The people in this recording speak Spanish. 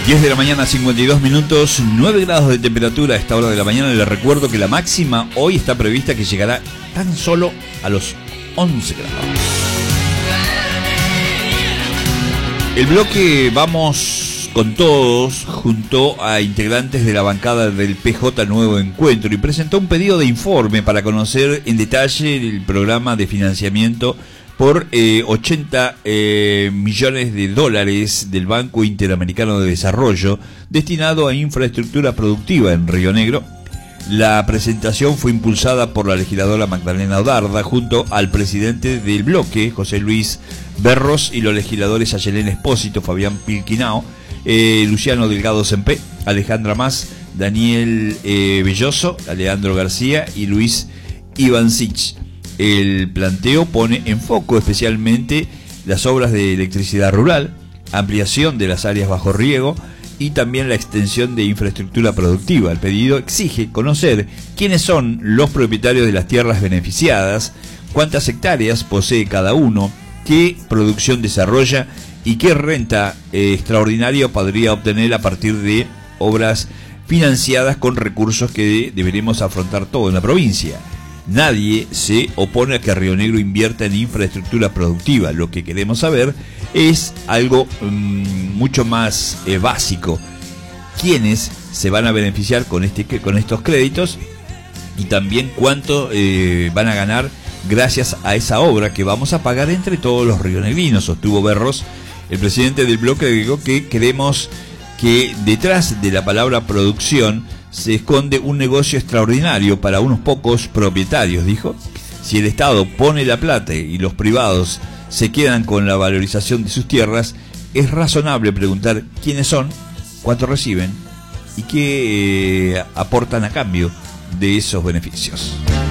10 de la mañana, 52 minutos, 9 grados de temperatura a esta hora de la mañana. Les recuerdo que la máxima hoy está prevista que llegará tan solo a los 11 grados. El bloque Vamos con Todos junto a integrantes de la bancada del PJ Nuevo Encuentro y presentó un pedido de informe para conocer en detalle el programa de financiamiento por 80 millones de dólares del Banco Interamericano de Desarrollo destinado a infraestructura productiva en Río Negro. La presentación fue impulsada por la legisladora Magdalena Odarda junto al presidente del bloque, José Luis Berros, y los legisladores Ayelén Espósito, Fabián Pilquinao, Luciano Delgado Sempé, Alejandra Mas, Daniel Belloso, Alejandro García y Luis Ivancich. El planteo pone en foco especialmente las obras de electricidad rural, ampliación de las áreas bajo riego y también la extensión de infraestructura productiva. El pedido exige conocer quiénes son los propietarios de las tierras beneficiadas, cuántas hectáreas posee cada uno, qué producción desarrolla y qué renta extraordinaria podría obtener a partir de obras financiadas con recursos que deberemos afrontar todo en la provincia. Nadie se opone a que Río Negro invierta en infraestructura productiva. Lo que queremos saber es algo mucho más básico. ¿Quiénes se van a beneficiar con estos créditos? Y también cuánto van a ganar gracias a esa obra que vamos a pagar entre todos los rionegrinos, sostuvo Berros. El presidente del bloque agregó que creemos que detrás de la palabra producción se esconde un negocio extraordinario para unos pocos propietarios, dijo. Si el Estado pone la plata y los privados se quedan con la valorización de sus tierras, es razonable preguntar quiénes son, cuánto reciben y qué aportan a cambio de esos beneficios.